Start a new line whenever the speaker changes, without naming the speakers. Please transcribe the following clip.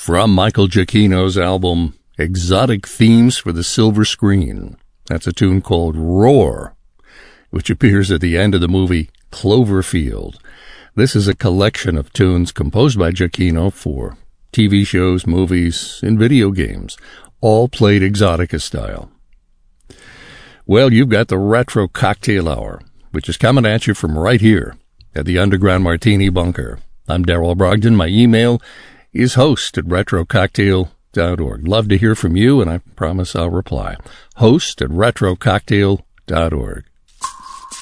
From Michael Giacchino's album Exotic Themes for the Silver Screen. That's a tune called Roar, which appears at the end of the movie Cloverfield. This is a collection of tunes composed by Giacchino for TV shows, movies, and video games, all played Exotica style. Well, you've got the Retro Cocktail Hour, which is coming at you from right here at the Underground Martini Bunker. I'm Darrell Brogdon. My email is host@retrococktail.org. Love to hear from you, and I promise I'll reply. host@retrococktail.org.